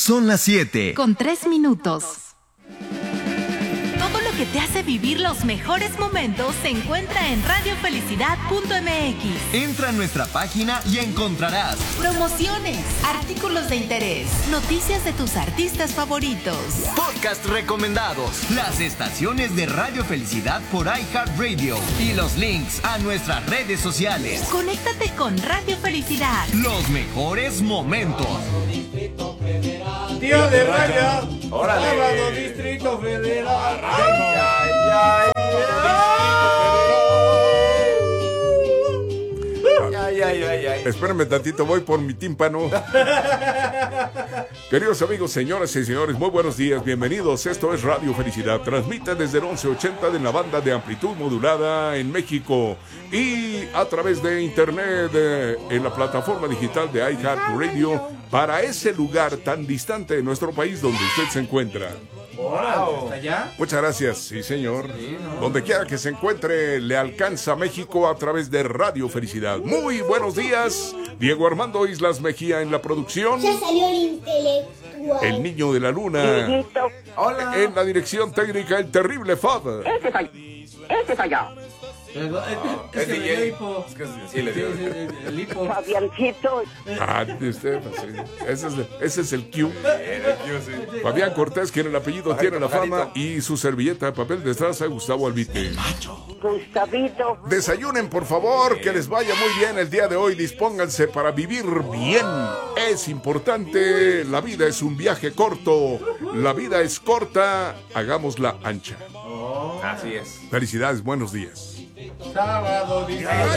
Son las 7. Con 3 minutos. Todo lo que te hace vivir los mejores momentos se encuentra en radiofelicidad.mx. Entra a nuestra página y encontrarás promociones, artículos de interés, noticias de tus artistas favoritos, podcast recomendados, las estaciones de Radio Felicidad por iHeartRadio y los links a nuestras redes sociales. Conéctate con Radio Felicidad. Los mejores momentos. Tío de Raya, órale. Sábado Distrito Federal. Espérenme tantito, voy por mi tímpano. Queridos amigos, señoras y señores, muy buenos días, bienvenidos. Esto es Radio Felicidad. Transmite desde el 1180 de la banda de amplitud modulada en México y a través de internet en la plataforma digital de iHeartRadio para ese lugar tan distante de nuestro país donde usted se encuentra. Wow. ¿Hasta allá? Muchas gracias, sí señor. Donde quiera que se encuentre, le alcanza México a través de Radio Felicidad. Muy buenos días, Diego Armando Islas Mejía en la producción. Ya salió el intelectual. El niño de la luna. Hola. En la dirección técnica, el terrible Fad. Ese soy yo. Es que DJ. el hipo. Es que sí le dio. El hipo. Fabiancito. Ah, usted, sí. Ese es el Q. Fabián Cortés, quien el apellido tiene la fama, y su servilleta de papel de estraza, Gustavo Albite. Gustavito. Desayunen, por favor, que les vaya muy bien el día de hoy. Dispónganse para vivir bien. Es importante. La vida es un viaje corto. La vida es corta. Hagámosla ancha. Así es. Felicidades, buenos días. Sábado Distrito